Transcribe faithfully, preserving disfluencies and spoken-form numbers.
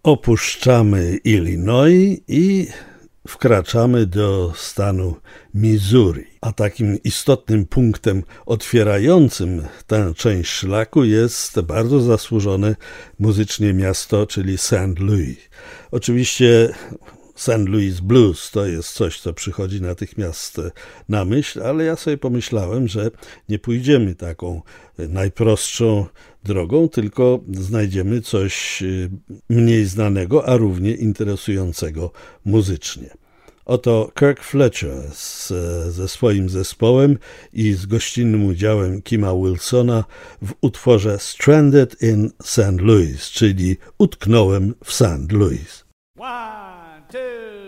Opuszczamy Illinois i wkraczamy do stanu Missouri. A takim istotnym punktem otwierającym tę część szlaku jest bardzo zasłużone muzycznie miasto, czyli Saint Louis. Oczywiście Saint Louis Blues to jest coś, co przychodzi natychmiast na myśl, ale ja sobie pomyślałem, że nie pójdziemy taką najprostszą drogą, tylko znajdziemy coś mniej znanego, a równie interesującego muzycznie. Oto Kirk Fletcher z, ze swoim zespołem i z gościnnym udziałem Kima Wilsona w utworze Stranded in Saint Louis, czyli Utknąłem w Saint Louis. One, two.